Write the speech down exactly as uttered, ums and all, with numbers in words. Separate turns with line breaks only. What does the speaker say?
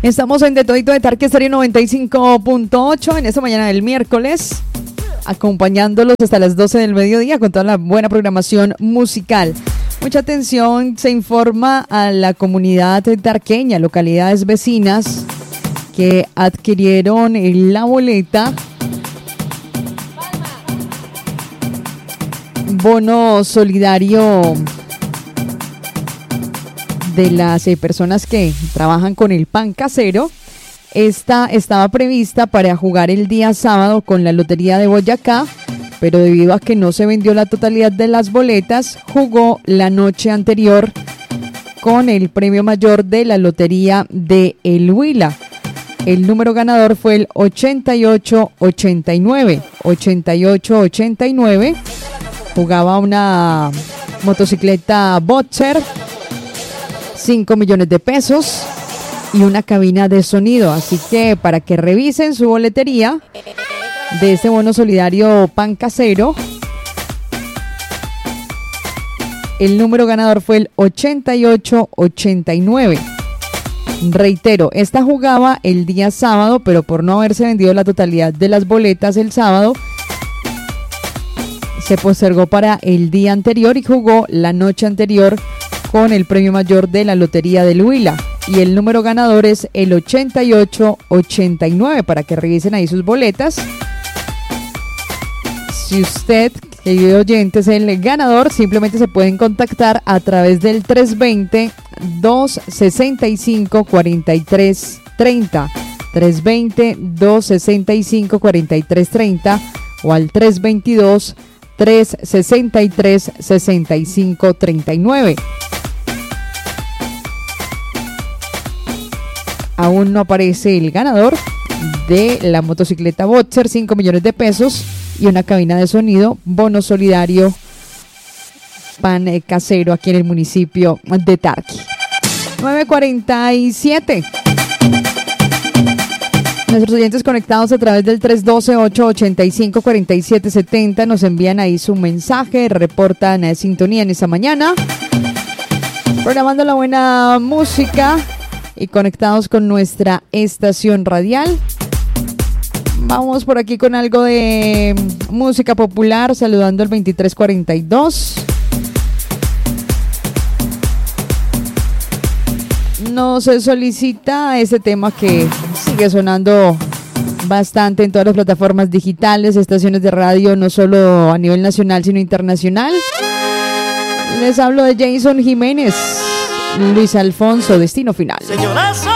Estamos en De Todito de Tarque Estéreo noventa y cinco punto ocho en esta mañana del miércoles, acompañándolos hasta las doce del mediodía con toda la buena programación musical. Mucha atención, se informa a la comunidad tarqueña, localidades vecinas que adquirieron la boleta bono solidario de las eh, personas que trabajan con el pan casero. Esta estaba prevista para jugar el día sábado con la Lotería de Boyacá, pero debido a que no se vendió la totalidad de las boletas, jugó la noche anterior con el premio mayor de la Lotería de El Huila. El número ganador fue el ochenta y ocho ochenta y nueve. ochenta y ocho ochenta y nueve. Jugaba una motocicleta Boxer, cinco millones de pesos y una cabina de sonido. Así que para que revisen su boletería de este bono solidario pan casero, el número ganador fue el ochenta y ocho ochenta y nueve. Reitero, esta jugaba el día sábado, pero por no haberse vendido la totalidad de las boletas el sábado, se postergó para el día anterior y jugó la noche anterior con el premio mayor de la Lotería del Huila. Y el número ganador es el ochenta y ocho ochenta y nueve, para que revisen ahí sus boletas. Si usted, querido oyente, es el ganador, simplemente se pueden contactar a través del tres dos cero, dos seis cinco, cuatro tres tres cero, tres dos cero, dos seis cinco, cuatro tres tres cero o al tres dos dos, tres seis tres, seis cinco tres nueve. Aún no aparece el ganador de la motocicleta Boxer, cinco millones de pesos y una cabina de sonido, bono solidario pan casero aquí en el municipio de Tarqui. nueve cuarenta y siete. Nuestros oyentes conectados a través del tres uno dos, ocho ocho cinco, cuatro siete siete cero nos envían ahí su mensaje, reportan eh, sintonía en esta mañana, programando la buena música y conectados con nuestra estación radial. Vamos por aquí con algo de música popular, saludando el veintitrés cuarenta y dos. Nos solicita este tema que sigue sonando bastante en todas las plataformas digitales, estaciones de radio, no solo a nivel nacional, sino internacional. Les hablo de Jason Jiménez, Luis Alfonso, Destino Final. Señoras.